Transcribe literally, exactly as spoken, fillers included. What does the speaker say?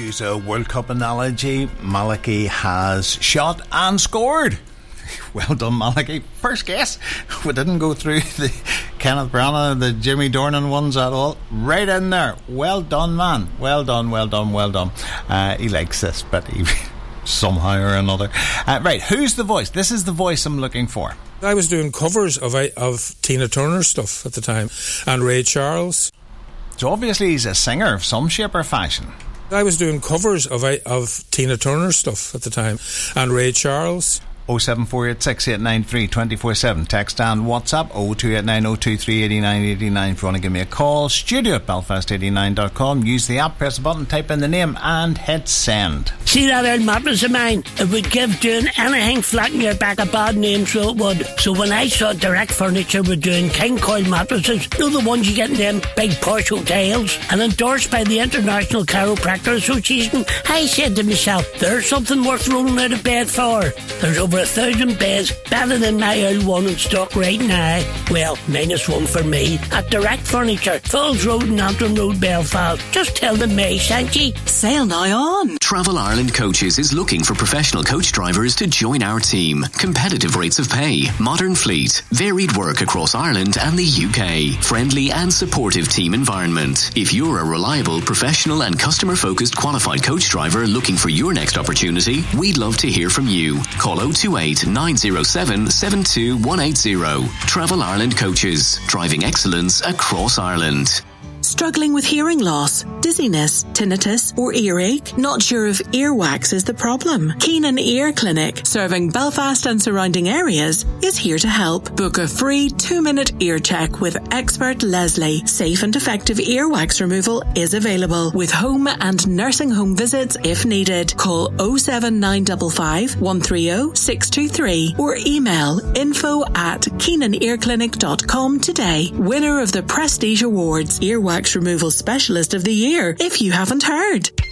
use a World Cup analogy, Malachi has shot and scored. Well done, Malachi. First guess. We didn't go through the Kenneth Branagh, the Jimmy Dornan ones at all. Right in there. Well done, man. Well done, well done, well done. Uh, he likes this, but he somehow or another. Uh, right, who's the voice? This is the voice I'm looking for. I was doing covers of of Tina Turner stuff at the time, and Ray Charles. So obviously he's a singer of some shape or fashion. I was doing covers of of Tina Turner stuff at the time, and Ray Charles. oh seven four eight six eight nine three two four seven. Text and WhatsApp oh two eight nine oh two three eight nine eight nine if you want to give me a call. Studio at belfast eighty-nine dot com. Use the app, press the button, type in the name and hit send. See that old mattress of mine? It would give doing anything flat in your back a bad name, so it would. So when I saw Direct Furniture were doing king coil mattresses, you know the ones you get in them big posh hotels, and endorsed by the International Chiropractor Association, I said to myself, there's something worth rolling out of bed for. There's over a thousand beds better than my old one in stock right now. Well, minus one for me. At Direct Furniture, Falls Road and Antrim Road, Belfast. Just tell them May sent you. Sale now on. Travel Ireland Coaches is looking for professional coach drivers to join our team. Competitive rates of pay, modern fleet, varied work across Ireland and the U K. Friendly and supportive team environment. If you're a reliable, professional and customer-focused qualified coach driver looking for your next opportunity, we'd love to hear from you. Call oh two eight nine oh seven seven two one eight oh. Travel Ireland Coaches, driving excellence across Ireland. Struggling with hearing loss, dizziness, tinnitus or earache? Not sure if earwax is the problem? Keenan Ear Clinic, serving Belfast and surrounding areas, is here to help. Book a free two-minute ear check with expert Leslie. Safe and effective earwax removal is available with home and nursing home visits if needed. Call oh seven nine five five one three oh six two three or email info at keenan ear clinic dot com today. Winner of the Prestige Awards, Earwax Removal Specialist of the Year, if you haven't heard.